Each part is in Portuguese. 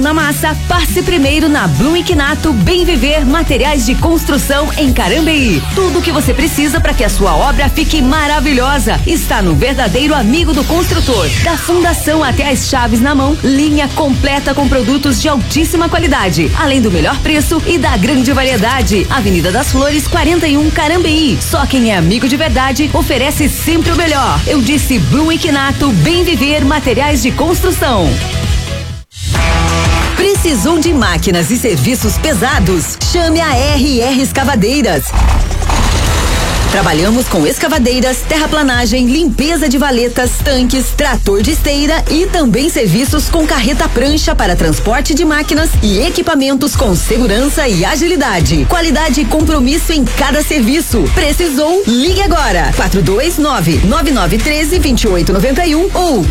na massa, passe primeiro na Blum Quinato Bem Viver Materiais de Construção em Carambeí. Tudo o que você precisa para que a sua obra fique maravilhosa está no verdadeiro amigo do construtor. Da fundação até as chaves na mão, linha completa com produtos de altíssima qualidade, além do melhor preço e da grande variedade. Avenida das Flores 41 Carambeí. Só quem é amigo de verdade oferece sempre o melhor. Eu disse Blum Quinato Bem Viver Materiais de Construção. Precisou de máquinas e serviços pesados? Chame a RR Escavadeiras. Trabalhamos com escavadeiras, terraplanagem, limpeza de valetas, tanques, trator de esteira e também serviços com carreta prancha para transporte de máquinas e equipamentos com segurança e agilidade. Qualidade e compromisso em cada serviço. Precisou? Ligue agora. 429-9913-2891 ou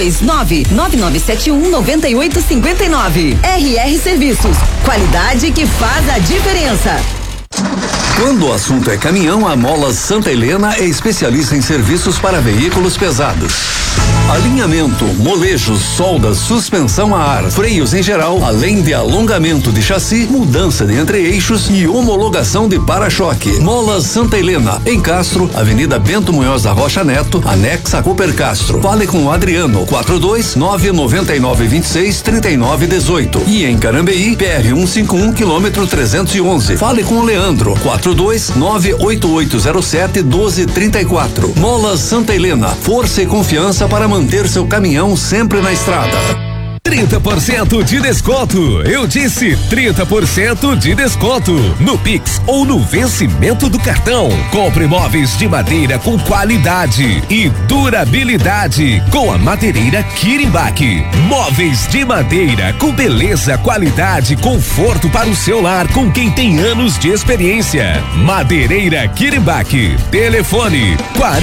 429-9971-9859. RR Serviços. Qualidade que faz a diferença. Quando o assunto é caminhão, a Molas Santa Helena é especialista em serviços para veículos pesados. Alinhamento, molejos, soldas, suspensão a ar, freios em geral, além de alongamento de chassi, mudança de entre-eixos e homologação de para-choque. Molas Santa Helena, em Castro, Avenida Bento Munhoz da Rocha Neto, anexa a Cooper Castro. Fale com o Adriano, 42999263918. E em Carambeí, PR 151, quilômetro 311. Fale com o Leandro, 42988071234. Molas Santa Helena, força e confiança para manter seu caminhão sempre na estrada. 30% de desconto. Eu disse 30% de desconto no Pix ou no vencimento do cartão. Compre móveis de madeira com qualidade e durabilidade com a madeireira Quirimbach. Móveis de madeira com beleza, qualidade, conforto para o seu lar com quem tem anos de experiência. Madeireira Quirimbach. Telefone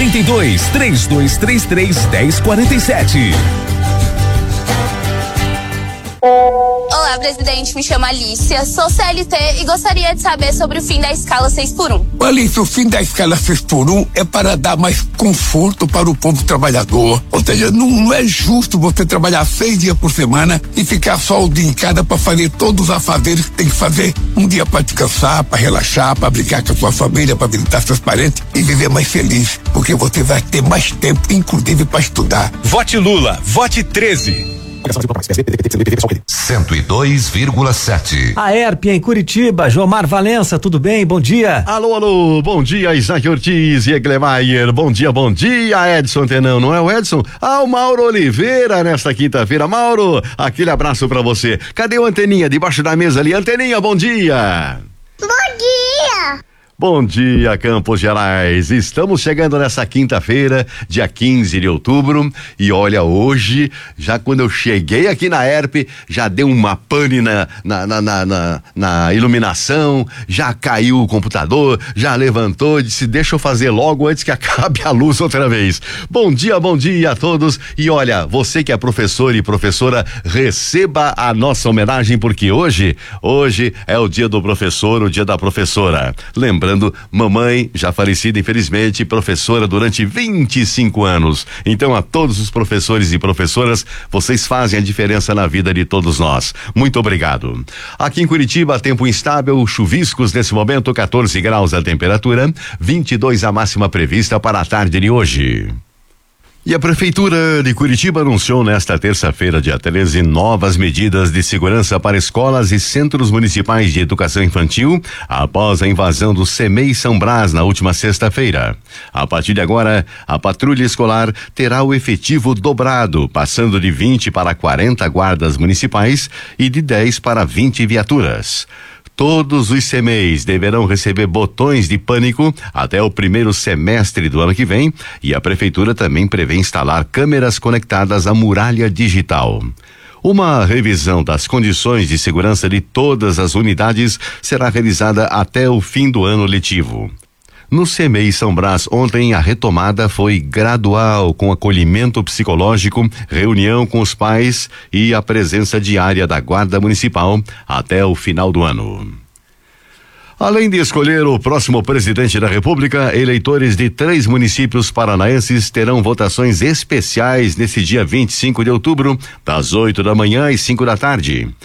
42-3233-1047. Olá, presidente, me chamo Alicia, sou CLT e gostaria de saber sobre o fim da escala 6x1. Alicia, o fim da escala 6x1 é para dar mais conforto para o povo trabalhador. Ou seja, não é justo você trabalhar 6 dias por semana e ficar só o dia em casa para fazer todos os afazeres que tem que fazer. Um dia para descansar, para relaxar, para brincar com a sua família, para visitar seus parentes e viver mais feliz, porque você vai ter mais tempo, inclusive para estudar. Vote Lula, vote 13. 102,7. A ERP em Curitiba, Jomar Valença, tudo bem? Bom dia. Alô, bom dia, Isaac Ortiz e Eglemaier, bom dia, Edson Tenão, não é o Edson? O Mauro Oliveira nesta quinta-feira. Mauro, aquele abraço pra você. Cadê o Anteninha debaixo da mesa ali? Anteninha, bom dia. Bom dia. Bom dia, Campos Gerais. Estamos chegando nessa quinta-feira, dia 15 de outubro. E olha, hoje, já quando eu cheguei aqui na ERP, já deu uma pane na iluminação, já caiu o computador, já levantou, disse: deixa eu fazer logo antes que acabe a luz outra vez. Bom dia a todos. E olha, você que é professor e professora, receba a nossa homenagem, porque hoje é o dia do professor, o dia da professora. Lembrando, mamãe, já falecida infelizmente, professora durante 25 anos. Então, a todos os professores e professoras, vocês fazem a diferença na vida de todos nós. Muito obrigado. Aqui em Curitiba, tempo instável, chuviscos nesse momento, 14 graus a temperatura, 22 a máxima prevista para a tarde de hoje. E a Prefeitura de Curitiba anunciou nesta terça-feira, dia 13, novas medidas de segurança para escolas e centros municipais de educação infantil após a invasão do CEMEI São Brás na última sexta-feira. A partir de agora, a patrulha escolar terá o efetivo dobrado, passando de 20 para 40 guardas municipais e de 10 para 20 viaturas. Todos os CEMEIs deverão receber botões de pânico até o primeiro semestre do ano que vem, e a Prefeitura também prevê instalar câmeras conectadas à muralha digital. Uma revisão das condições de segurança de todas as unidades será realizada até o fim do ano letivo. No CEMEI São Brás, ontem a retomada foi gradual, com acolhimento psicológico, reunião com os pais e a presença diária da Guarda Municipal até o final do ano. Além de escolher o próximo presidente da República, eleitores de 3 municípios paranaenses terão votações especiais nesse dia 25 de outubro, das 8 da manhã às 5 da tarde.